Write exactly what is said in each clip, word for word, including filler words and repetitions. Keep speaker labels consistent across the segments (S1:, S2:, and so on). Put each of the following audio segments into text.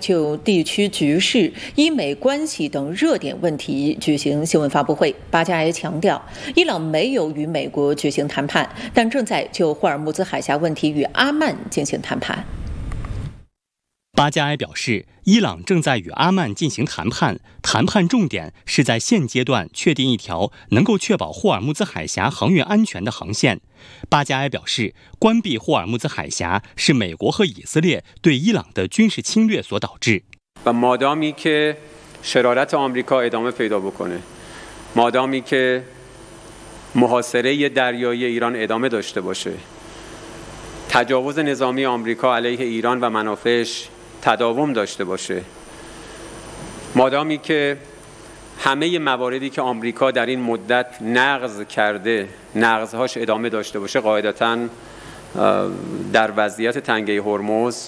S1: 就地区局势、伊美关系等热点问题举行新闻发布会。巴加埃强调，伊朗没有与美国举行谈判，但正在就霍尔木兹海峡问题与阿曼进行谈判。
S2: 巴加埃表示，伊朗正在与阿曼进行谈判，谈判重点是在现阶段确定一条能够确保霍尔木兹海峡航运安全的航线。巴加埃表示，关闭霍尔木兹海峡是美国和以色列对伊朗的军事侵略所导致。
S3: مادامی که شرارت آمریکا ادامه پیدا بکنه، مادامی که محاصره دریایی ایران ادامه داشته باشه، تجاوز نظامی آمریکا علیه ایران و منافعش تداوم داشته باشه، مادامی که همه مواردی که آمریکا در این مدت نقض کرده نقضهاش ادامه داشته باشه، قاعدتاً در وضعیت تنگه هرمز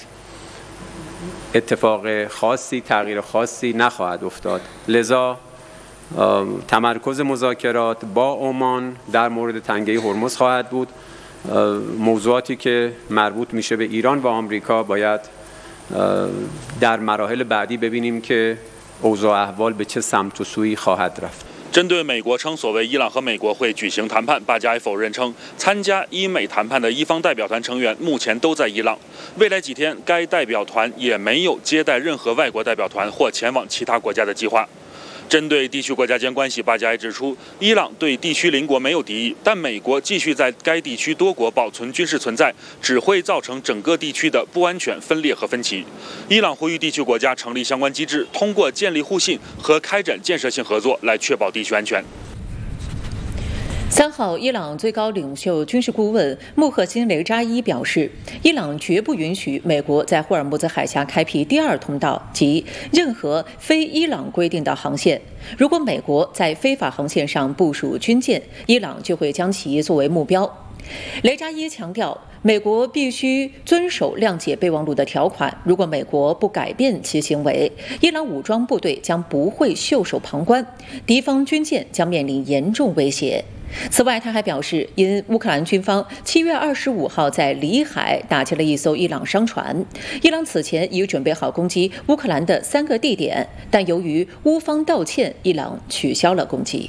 S3: اتفاق خاصی تغییر خاصی نخواهد افتاد. لذا تمرکز مذاکرات با عمان در مورد تنگه هرمز خواهد بود. موضوعاتی که مربوط میشه به ایران و آمریکا باید در مراحل بعدی ببینیم که اوضاع احوال به چه سمت و سوی خواهد رفت.
S4: 针对美国称所谓伊朗和美国会举行谈判，巴加埃否认称参加伊美谈判的伊方代表团成员目前都在伊朗，未来几天该代表团也没有接待任何外国代表团或前往其他国家的计划。针对地区国家间关系，巴加埃指出，伊朗对地区邻国没有敌意，但美国继续在该地区多国保存军事存在，只会造成整个地区的不安全、分裂和分歧。伊朗呼吁地区国家成立相关机制，通过建立互信和开展建设性合作来确保地区安全。
S1: 三号，伊朗最高领袖军事顾问穆赫辛·雷扎伊表示，伊朗绝不允许美国在霍尔木兹海峡开辟第二通道及任何非伊朗规定的航线。如果美国在非法航线上部署军舰，伊朗就会将其作为目标。雷扎伊强调，美国必须遵守谅解备忘录的条款，如果美国不改变其行为，伊朗武装部队将不会袖手旁观，敌方军舰将面临严重威胁。此外，他还表示，因乌克兰军方七月二十五号在里海打击了一艘伊朗商船，伊朗此前已准备好攻击乌克兰的三个地点，但由于乌方道歉，伊朗取消了攻击。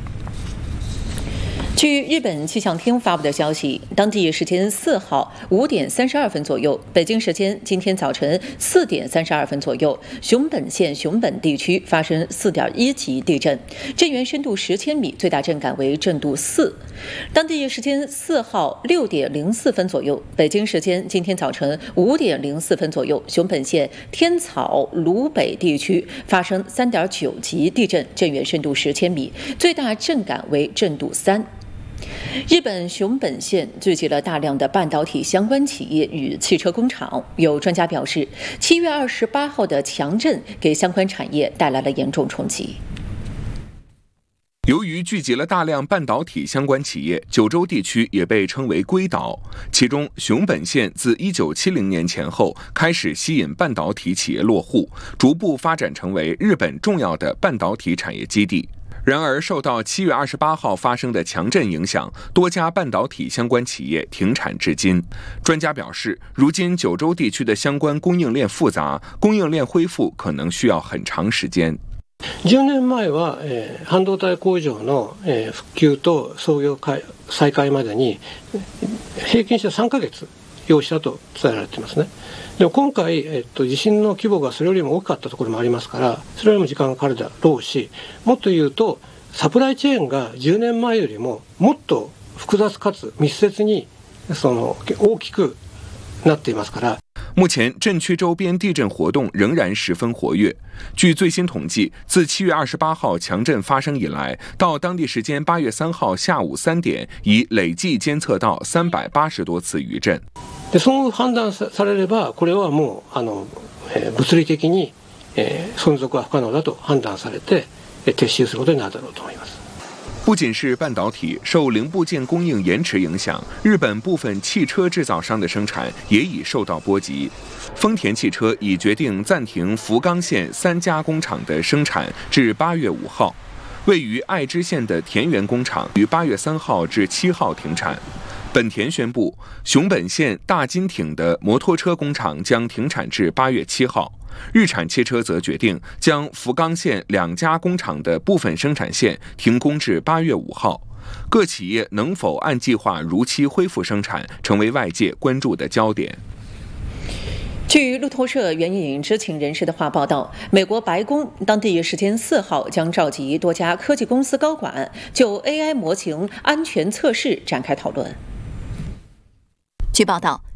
S1: 据日本气象厅发布的消息，当地时间四号五点三十二分左右，北京时间今天早晨四点三十二分左右，熊本县熊本地区发生四点一级地震，震源深度十千米，最大震感为震度四。当地时间四号六点零四分左右，北京时间今天早晨五点零四分左右，熊本县天草鲁北地区发生三点九级地震，震源深度十千米，最大震感为震度三。日本熊本县聚集了大量的半导体相关企业与汽车工厂。有专家表示，七月二十八号的强震给相关产业带来了严重冲击。
S5: 由于聚集了大量半导体相关企业，九州地区也被称为硅岛。其中，熊本县自一九七零年前后开始吸引半导体企业落户，逐步发展成为日本重要的半导体产业基地。然而，受到七月二十八号发生的强震影响，多家半导体相关企业停产至今。专家表示，如今九州地区的相关供应链复杂，供应链恢复可能需要很长时间。
S6: じゅうねんまえは、えー、半導体工場の、えー、復旧と操業再開までに平均してさんかげつ要したと伝えられていますね。でも今回、えっと、地震の規模がそれよりも大きかったところもありますから、それよりも時間がかかるだろうし、もっと言うとサプライチェーンがじゅうねんまえよりももっと複雑かつ密接にその大きくなっていますから。
S5: 目前，震区周边地震活动仍然十分活跃。据最新统计，自七月二十八号强震发生以来，到当地时间八月三号下午三点，已累计监测到三百八十多次余震。
S6: でそう判断されれば、これはもうあの、えー、物理的に、えー、存続は不可能だと判断されて、えー、撤収することになるだろうと思います。
S5: 不仅是半导体，受零部件供应延迟影响，日本部分汽车制造商的生产也已受到波及。丰田汽车已决定暂停福冈县三家工厂的生产至八月五号，位于爱知县的田园工厂于八月三号至七号停产。本田宣布，熊本县大金町的摩托车工厂将停产至八月七号。 日产汽车则决定将福冈县两家工厂的部分生产线停工至八月五号。各企业能否按计划如期恢复生产，成为外界关注的焦点。
S1: 据路透社援引知情人士的话报道，美国白宫当地时间四号将召集多家科技公司高管，就 A I 模型安全测试展开讨论。
S7: 据报道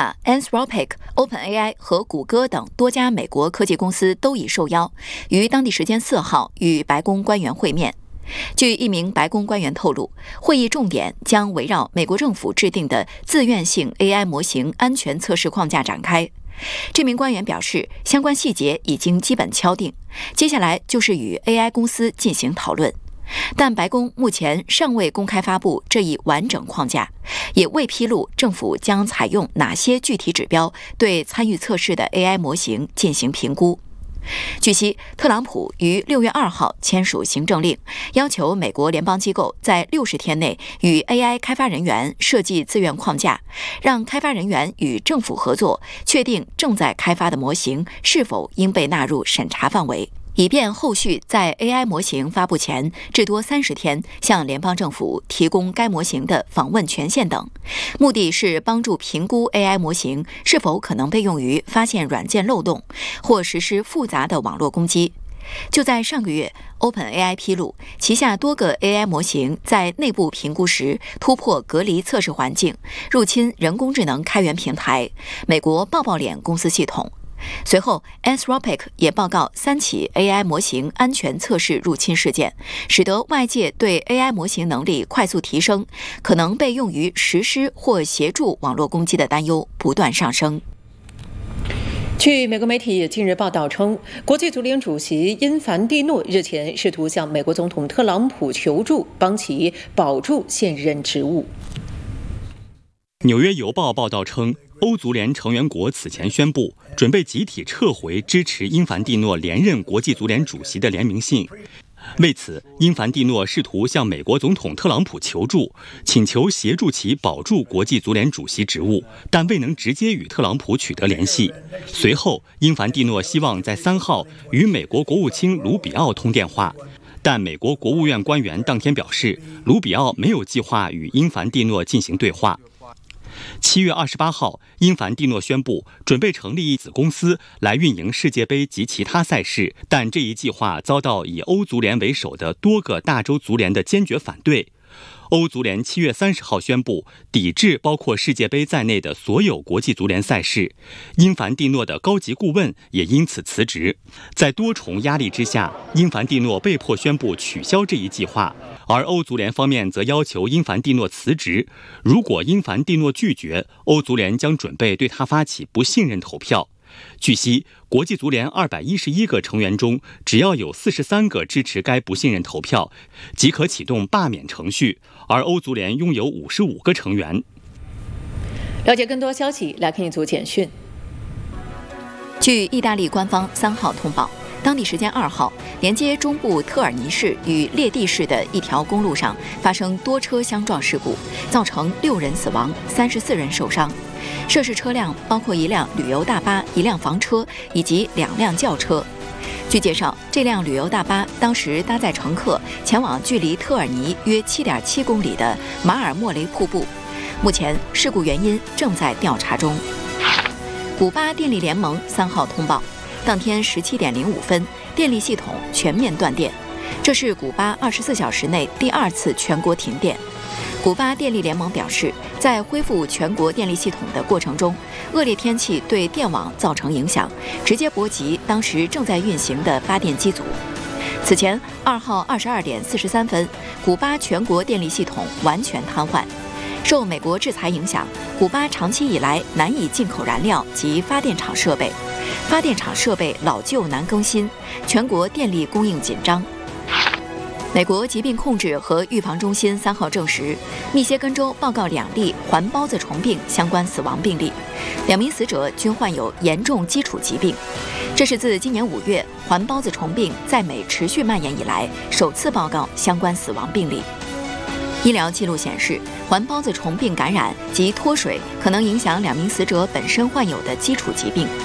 S7: ，Meta、Anthropic、OpenAI 和谷歌等多家美国科技公司都已受邀，于当地时间四号与白宫官员会面。据一名白宫官员透露，会议重点将围绕美国政府制定的自愿性 A I 模型安全测试框架展开。这名官员表示，相关细节已经基本敲定，接下来就是与 A I 公司进行讨论。但白宫目前尚未公开发布这一完整框架，也未披露政府将采用哪些具体指标对参与测试的 A I 模型进行评估。据悉，特朗普于六月二号签署行政令，要求美国联邦机构在六十天内与 A I 开发人员设计自愿框架，让开发人员与政府合作，确定正在开发的模型是否应被纳入审查范围，以便后续在 A I 模型发布前至多三十天向联邦政府提供该模型的访问权限等。目的是帮助评估 A I 模型是否可能被用于发现软件漏洞或实施复杂的网络攻击。就在上个月 ，OpenAI 披露旗下多个 A I 模型在内部评估时突破隔离测试环境，入侵人工智能开源平台美国抱抱脸公司系统。随后 Anthropic 也报告三起 A I 模型安全测试入侵事件，使得外界对 A I 模型能力快速提升，可能被用于实施或协助网络攻击的担忧不断上升。
S1: 据美国媒体近日报道称，国际足联主席因凡蒂诺日前试图向美国总统特朗普求助，帮其保住现任职务。
S2: 纽约邮报报道称，欧足联成员国此前宣布准备集体撤回支持因凡蒂诺连任国际足联主席的联名信。为此，因凡蒂诺试图向美国总统特朗普求助，请求协助其保住国际足联主席职务，但未能直接与特朗普取得联系。随后，因凡蒂诺希望在三号与美国国务卿卢比奥通电话，但美国国务院官员当天表示，卢比奥没有计划与因凡蒂诺进行对话。七月二十八号，因凡蒂诺宣布准备成立一子公司来运营世界杯及其他赛事，但这一计划遭到以欧足联为首的多个大洲足联的坚决反对。欧足联七月三十号宣布抵制包括世界杯在内的所有国际足联赛事，因凡蒂诺的高级顾问也因此辞职。在多重压力之下，因凡蒂诺被迫宣布取消这一计划，而欧足联方面则要求因凡蒂诺辞职。如果因凡蒂诺拒绝，欧足联将准备对他发起不信任投票。据悉，国际足联二百一十一个成员中，只要有四十三个支持该不信任投票，即可启动罢免程序，而欧足联拥有五十五个成员。
S1: 了解更多消息，来看一组简讯。
S7: 据意大利官方三号通报，当地时间二号，连接中部特尔尼市与列蒂市的一条公路上发生多车相撞事故，造成六人死亡，三十四人受伤。涉事车辆包括一辆旅游大巴、一辆房车以及两辆轿车。据介绍，这辆旅游大巴当时搭载乘客前往距离特尔尼约 七点七公里的马尔莫雷瀑布。目前事故原因正在调查中。古巴电力联盟三号通报，当天十七点零五分，电力系统全面断电，这是古巴二十四小时内第二次全国停电。古巴电力联盟表示，在恢复全国电力系统的过程中，恶劣天气对电网造成影响，直接波及当时正在运行的发电机组。此前，二号二十二点四十三分，古巴全国电力系统完全瘫痪。受美国制裁影响，古巴长期以来难以进口燃料及发电厂设备，发电厂设备老旧难更新，全国电力供应紧张。美国疾病控制和预防中心三号证实，密歇根州报告两例环孢子虫病相关死亡病例，两名死者均患有严重基础疾病。这是自今年五月环孢子虫病在美持续蔓延以来首次报告相关死亡病例。医疗记录显示，环孢子虫病感染及脱水可能影响两名死者本身患有的基础疾病。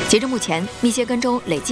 S7: 截至目前，密歇根州累计